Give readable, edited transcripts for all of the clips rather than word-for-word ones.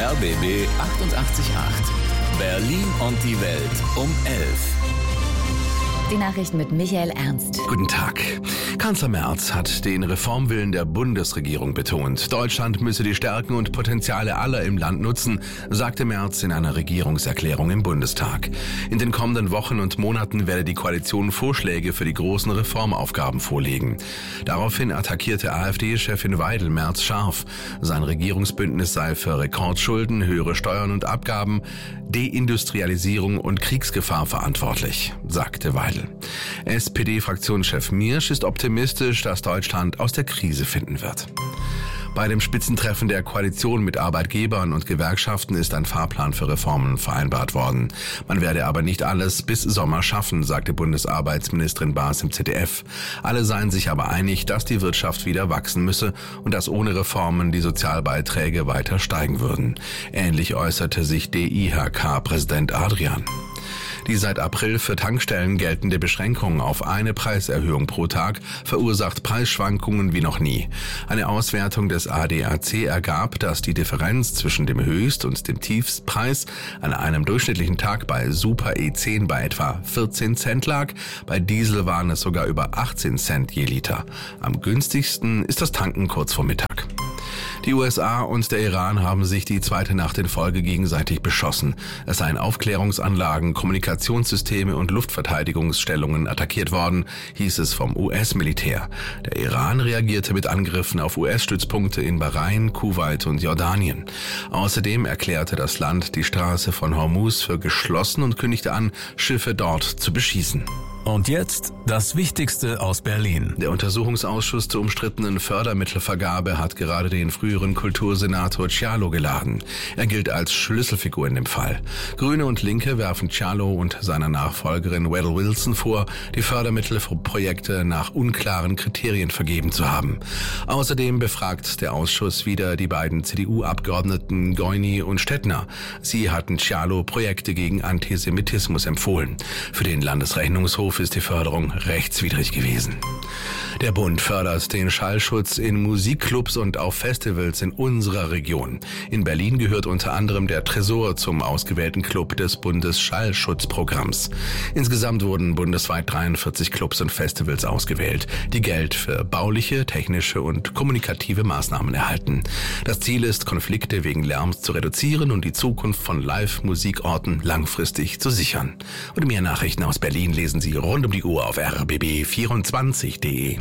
RBB 88.8. Berlin und die Welt um 11. Die Nachrichten mit Michael Ernst. Guten Tag. Kanzler Merz hat den Reformwillen der Bundesregierung betont. Deutschland müsse die Stärken und Potenziale aller im Land nutzen, sagte Merz in einer Regierungserklärung im Bundestag. In den kommenden Wochen und Monaten werde die Koalition Vorschläge für die großen Reformaufgaben vorlegen. Daraufhin attackierte AfD-Chefin Weidel Merz scharf. Sein Regierungsbündnis sei für Rekordschulden, höhere Steuern und Abgaben, Deindustrialisierung und Kriegsgefahr verantwortlich, sagte Weidel. SPD-Fraktionschef Miersch ist optimistisch, dass Deutschland aus der Krise finden wird. Bei dem Spitzentreffen der Koalition mit Arbeitgebern und Gewerkschaften ist ein Fahrplan für Reformen vereinbart worden. Man werde aber nicht alles bis Sommer schaffen, sagte Bundesarbeitsministerin Baas im ZDF. Alle seien sich aber einig, dass die Wirtschaft wieder wachsen müsse und dass ohne Reformen die Sozialbeiträge weiter steigen würden. Ähnlich äußerte sich DIHK-Präsident Adrian. Die seit April für Tankstellen geltende Beschränkung auf eine Preiserhöhung pro Tag verursacht Preisschwankungen wie noch nie. Eine Auswertung des ADAC ergab, dass die Differenz zwischen dem Höchst- und dem Tiefstpreis an einem durchschnittlichen Tag bei Super E10 bei etwa 14 Cent lag. Bei Diesel waren es sogar über 18 Cent je Liter. Am günstigsten ist das Tanken kurz vor Mittag. Die USA und der Iran haben sich die zweite Nacht in Folge gegenseitig beschossen. Es seien Aufklärungsanlagen, Kommunikationssysteme und Luftverteidigungsstellungen attackiert worden, hieß es vom US-Militär. Der Iran reagierte mit Angriffen auf US-Stützpunkte in Bahrain, Kuwait und Jordanien. Außerdem erklärte das Land die Straße von Hormuz für geschlossen und kündigte an, Schiffe dort zu beschießen. Und jetzt das Wichtigste aus Berlin. Der Untersuchungsausschuss zur umstrittenen Fördermittelvergabe hat gerade den früheren Kultursenator Cialo geladen. Er gilt als Schlüsselfigur in dem Fall. Grüne und Linke werfen Cialo und seiner Nachfolgerin Weddell Wilson vor, die Fördermittel für Projekte nach unklaren Kriterien vergeben zu haben. Außerdem befragt der Ausschuss wieder die beiden CDU-Abgeordneten Goini und Stettner. Sie hatten Cialo Projekte gegen Antisemitismus empfohlen. Für den Landesrechnungshof ist die Förderung rechtswidrig gewesen. Der Bund fördert den Schallschutz in Musikclubs und auf Festivals in unserer Region. In Berlin gehört unter anderem der Tresor zum ausgewählten Club des Bundesschallschutzprogramms. Insgesamt wurden bundesweit 43 Clubs und Festivals ausgewählt, die Geld für bauliche, technische und kommunikative Maßnahmen erhalten. Das Ziel ist, Konflikte wegen Lärms zu reduzieren und die Zukunft von Live-Musikorten langfristig zu sichern. Und mehr Nachrichten aus Berlin lesen Sie rund um die Uhr auf rbb24.de.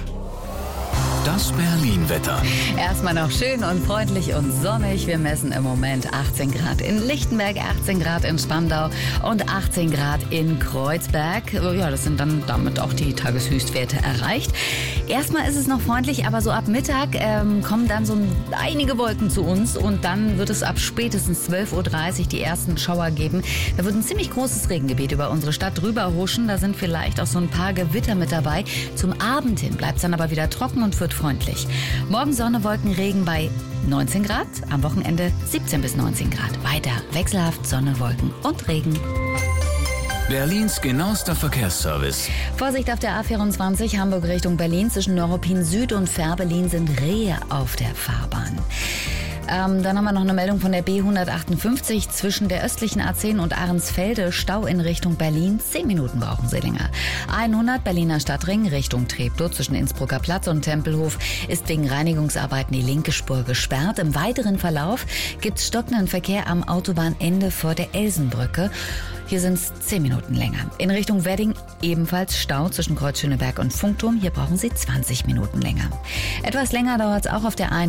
Das Berlin-Wetter. Erstmal noch schön und freundlich und sonnig. Wir messen im Moment 18 Grad in Lichtenberg, 18 Grad in Spandau und 18 Grad in Kreuzberg. Ja, das sind dann damit auch die Tageshöchstwerte erreicht. Erstmal ist es noch freundlich, aber so ab Mittag kommen dann so einige Wolken zu uns und dann wird es ab spätestens 12.30 Uhr die ersten Schauer geben. Da wird ein ziemlich großes Regengebiet über unsere Stadt drüber huschen. Da sind vielleicht auch so ein paar Gewitter mit dabei. Zum Abend hin bleibt es dann aber wieder trocken und wird freundlich. Morgen Sonne, Wolken, Regen bei 19 Grad, am Wochenende 17 bis 19 Grad. Weiter wechselhaft Sonne, Wolken und Regen. Berlins genauester Verkehrsservice. Vorsicht auf der A24 Hamburg Richtung Berlin. Zwischen Neuruppin Süd und Fährberlin sind Rehe auf der Fahrbahn. Dann haben wir noch eine Meldung von der B158 zwischen der östlichen A10 und Ahrensfelde. Stau in Richtung Berlin. 10 Minuten brauchen Sie länger. 100 Berliner Stadtring Richtung Treptow zwischen Innsbrucker Platz und Tempelhof ist wegen Reinigungsarbeiten die linke Spur gesperrt. Im weiteren Verlauf gibt es stockenden Verkehr am Autobahnende vor der Elsenbrücke. Hier sind es 10 Minuten länger. In Richtung Wedding ebenfalls Stau zwischen Kreuz Schöneberg und Funkturm. Hier brauchen Sie 20 Minuten länger. Etwas länger dauert es auch auf der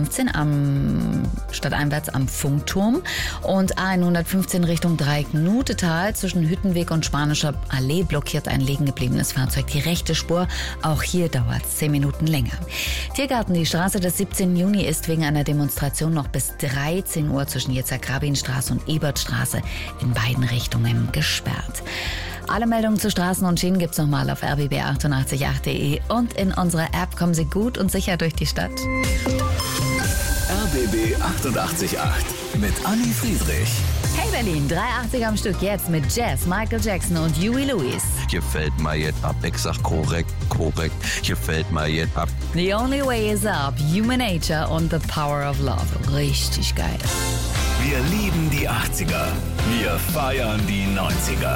A115 stadteinwärts am Funkturm und A115 Richtung Dreieck-Nutetal. Zwischen Hüttenweg und Spanischer Allee blockiert ein liegen gebliebenes Fahrzeug die rechte Spur. Auch hier dauert es 10 Minuten länger. Tiergarten, die Straße des 17. Juni ist wegen einer Demonstration noch bis 13 Uhr zwischen Yitzhak-Rabin-Straße und Ebertstraße in beiden Richtungen gesperrt. Alle Meldungen zu Straßen und Schienen gibt's nochmal auf rbb888.de und in unserer App kommen Sie gut und sicher durch die Stadt. RBB 88.8 mit Anni Friedrich. Hey Berlin, 380 am Stück jetzt mit Jazz, Michael Jackson und Huey Lewis. Gefällt mir jetzt ab, ich sag korrekt, gefällt mir jetzt ab. The Only Way is Up, Human Nature und The Power of Love. Richtig geil. Wir lieben die 80er. Wir feiern die 90er.